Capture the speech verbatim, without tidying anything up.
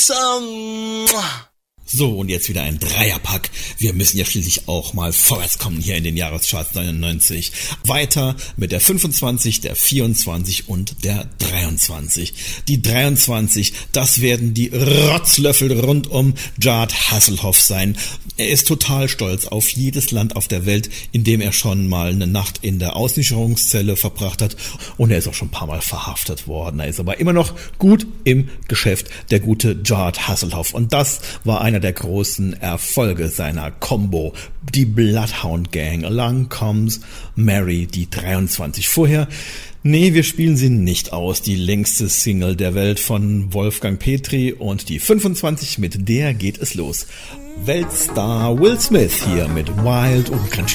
So, und jetzt wieder ein Dreierpack. Wir müssen ja schließlich auch mal vorwärts kommen hier in den Jahrescharts neunundneunzig. Weiter mit der fünfundzwanzig, der vierundzwanzig und der dreiundzwanzig. Die dreiundzwanzig, das werden die Rotzlöffel rund um Jard Hasselhoff sein. Er ist total stolz auf jedes Land auf der Welt, in dem er schon mal eine Nacht in der Auslieferungszelle verbracht hat. Und er ist auch schon ein paar Mal verhaftet worden. Er ist aber immer noch gut im Geschäft, der gute Jard Hasselhoff. Und das war einer der großen Erfolge seiner Combo, die Bloodhound Gang. Along Comes Mary, die dreiundzwanzig. Vorher, nee, wir spielen sie nicht aus, die längste Single der Welt von Wolfgang Petri, und die fünfundzwanzig, mit der geht es los. Weltstar Will Smith hier mit Wild und Country.